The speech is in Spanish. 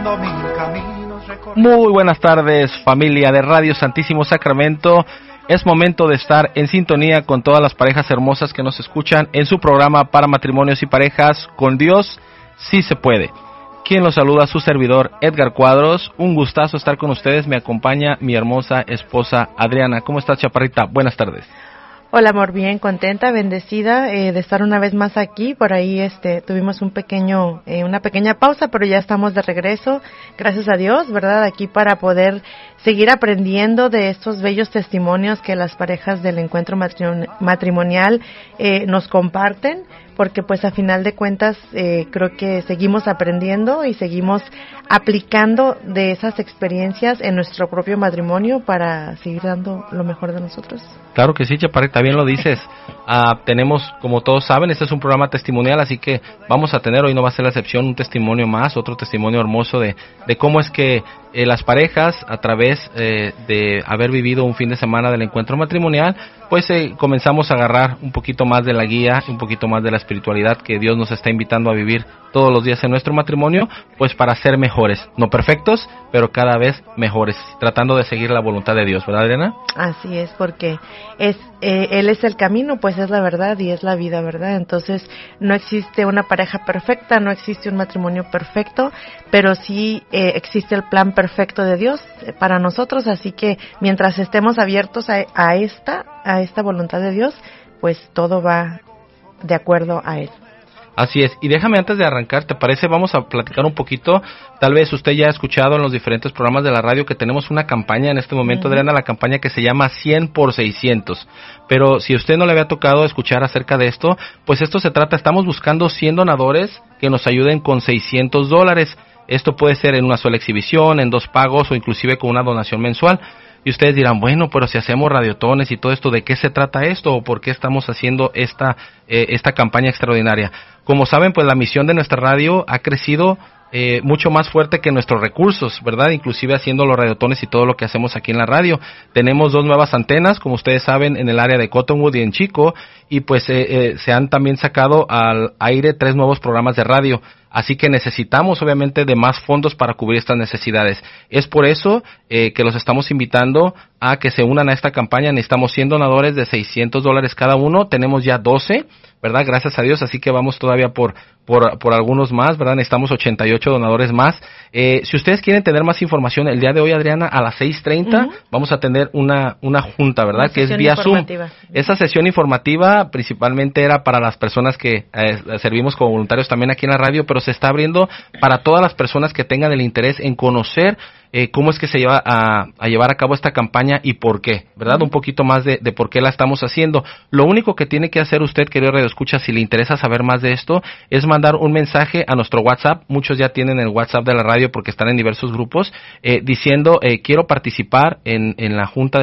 Muy buenas tardes, familia de Radio Santísimo Sacramento. Es momento de estar en sintonía con todas las parejas hermosas que nos escuchan en su programa para matrimonios y parejas. Con Dios sí se puede. Quien los saluda, su servidor Edgar Cuadros. Un gustazo estar con ustedes. Me acompaña mi hermosa esposa Adriana. ¿Cómo estás, chaparrita? Buenas tardes. Hola, amor, bien, contenta, bendecida de estar una vez más aquí. Por ahí tuvimos una pequeña pausa, pero ya estamos de regreso, gracias a Dios, ¿verdad? Aquí para poder seguir aprendiendo de estos bellos testimonios que las parejas del encuentro matrimonial nos comparten, porque pues a final de cuentas creo que seguimos aprendiendo y seguimos aplicando de esas experiencias en nuestro propio matrimonio para seguir dando lo mejor de nosotros. Claro que sí, chaparrita, bien lo dices. Tenemos, como todos saben, este es un programa testimonial, así que vamos a tener, hoy no va a ser la excepción, un testimonio más, otro testimonio hermoso de cómo es que las parejas, a través de haber vivido un fin de semana del encuentro matrimonial, pues comenzamos a agarrar un poquito más de la guía, un poquito más de la espiritualidad que Dios nos está invitando a vivir todos los días en nuestro matrimonio, pues para ser mejores, no perfectos, pero cada vez mejores, tratando de seguir la voluntad de Dios, ¿verdad, Adriana? Así es, porque Él es el camino, pues es la verdad y es la vida, ¿verdad? Entonces no existe una pareja perfecta, no existe un matrimonio perfecto, pero sí existe el plan perfecto de Dios para nosotros, así que mientras estemos abiertos a esta voluntad de Dios, pues todo va de acuerdo a Él. Así es, y déjame antes de arrancar, ¿te parece? Vamos a platicar un poquito. Tal vez usted ya ha escuchado en los diferentes programas de la radio que tenemos una campaña en este momento, Adriana, la campaña que se llama 100 por 600. Pero si a usted no le había tocado escuchar acerca de esto, pues esto se trata, estamos buscando 100 donadores que nos ayuden con $600. Esto puede ser en una sola exhibición, en 2 pagos o inclusive con una donación mensual. Y ustedes dirán, bueno, pero si hacemos radiotones y todo esto, ¿de qué se trata esto? ¿O por qué estamos haciendo esta campaña extraordinaria? Como saben, pues la misión de nuestra radio ha crecido mucho más fuerte que nuestros recursos, ¿verdad? Inclusive haciendo los radiotones y todo lo que hacemos aquí en la radio. Tenemos 2 nuevas antenas, como ustedes saben, en el área de Cottonwood y en Chico, y pues se han también sacado al aire 3 nuevos programas de radio. Así que necesitamos obviamente de más fondos para cubrir estas necesidades. Es por eso que los estamos invitando a que se unan a esta campaña. Necesitamos 100 donadores de $600 cada uno. Tenemos ya 12, ¿verdad? Gracias a Dios. Así que vamos todavía por algunos más, ¿verdad? Necesitamos 88 donadores más. Si ustedes quieren tener más información, el día de hoy, Adriana, a las 6:30 vamos a tener una junta, ¿verdad? Que es vía Zoom. Esa sesión informativa principalmente era para las personas que servimos como voluntarios también aquí en la radio, pero se está abriendo para todas las personas que tengan el interés en conocer cómo es que se lleva a llevar a cabo esta campaña y por qué, ¿verdad? Un poquito más de por qué la estamos haciendo. Lo único que tiene que hacer usted, querido radioescucha, si le interesa saber más de esto, es mandar un mensaje a nuestro WhatsApp. Muchos ya tienen el WhatsApp de la radio porque están en diversos grupos, diciendo, quiero participar en la junta